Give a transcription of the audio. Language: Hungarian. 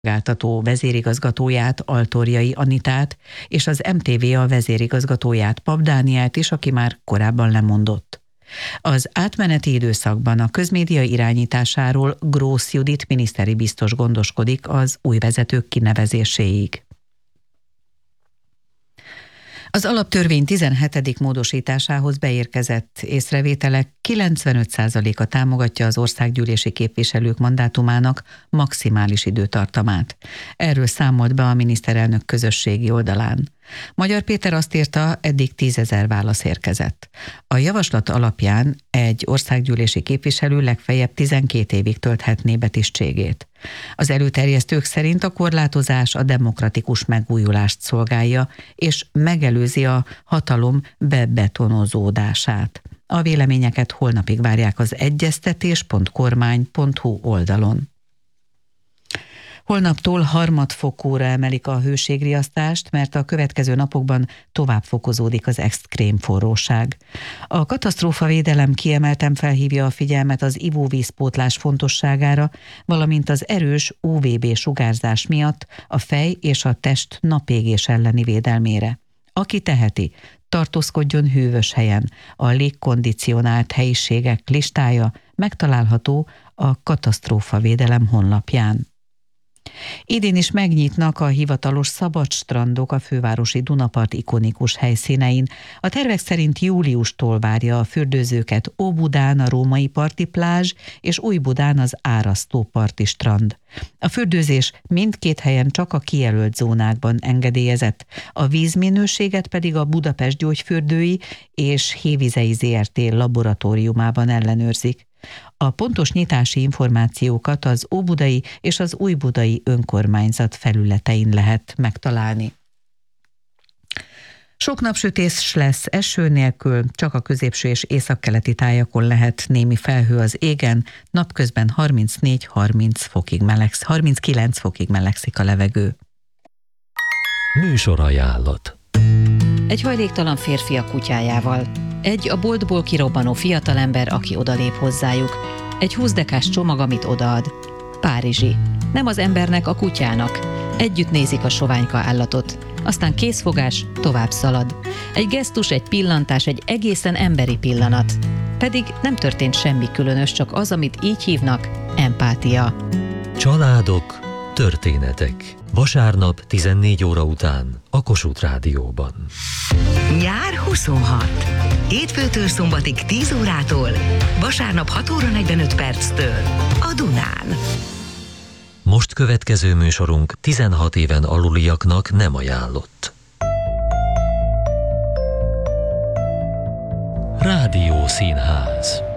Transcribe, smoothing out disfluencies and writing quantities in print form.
szolgáltató vezérigazgatóját, Altorjai Anitát, és az MTV-a vezérigazgatóját, Pap Dánielt is, aki már korábban lemondott. Az átmeneti időszakban a közmédia irányításáról Grósz Judit miniszteri biztos gondoskodik az új vezetők kinevezéséig. Az alaptörvény 17. módosításához beérkezett észrevételek 95%-a támogatja az országgyűlési képviselők mandátumának maximális időtartamát. Erről számolt be a miniszterelnök közösségi oldalán. Magyar Péter azt írta, eddig 10 000 válasz érkezett. A javaslat alapján egy országgyűlési képviselő legfeljebb 12 évig tölthetné be tisztségét. Az előterjesztők szerint a korlátozás a demokratikus megújulást szolgálja, és megelőzi a hatalom bebetonozódását. A véleményeket holnapig várják az egyeztetés.kormány.hu oldalon. Holnaptól harmadfokúra emelik a hőségriasztást, mert a következő napokban tovább fokozódik az extrém forróság. A katasztrófavédelem kiemelten felhívja a figyelmet az ivóvízpótlás fontosságára, valamint az erős UVB sugárzás miatt a fej és a test napégés elleni védelmére. Aki teheti, tartózkodjon hűvös helyen. A légkondicionált helyiségek listája megtalálható a katasztrófavédelem honlapján. Idén is megnyitnak a hivatalos szabad strandok a fővárosi Dunapart ikonikus helyszínein. A tervek szerint júliustól várja a fürdőzőket Óbudán a Római parti plázs és Újbudán az Árasztó parti strand. A fürdőzés mindkét helyen csak a kijelölt zónákban engedélyezett, a vízminőséget pedig a Budapest Gyógyfürdői és Hévizei Zrt. Laboratóriumában ellenőrzik. A pontos nyitási információkat az óbudai és az újbudai önkormányzat felületein lehet megtalálni. Sok napsütés lesz eső nélkül, csak a középső és északkeleti tájakon lehet némi felhő az égen, napközben 39 fokig melegszik a levegő. Műsorajánlat. Egy hajléktalan férfi a kutyájával. Egy a boltból kirobbanó fiatalember, aki odalép hozzájuk. Egy 20 dekás csomag, amit odaad. Párizsi. Nem az embernek, a kutyának. Együtt nézik a soványka állatot. Aztán készfogás, tovább szalad. Egy gesztus, egy pillantás, egy egészen emberi pillanat. Pedig nem történt semmi különös, csak az, amit így hívnak, empátia. Családok, történetek. Vasárnap 14 óra után a Kossuth Rádióban. Nyár 26. Hétfőtől szombatig 10 órától, vasárnap 6 óra 45 perctől a Dunán. Most következő műsorunk 16 éven aluliaknak nem ajánlott. Rádiószínház.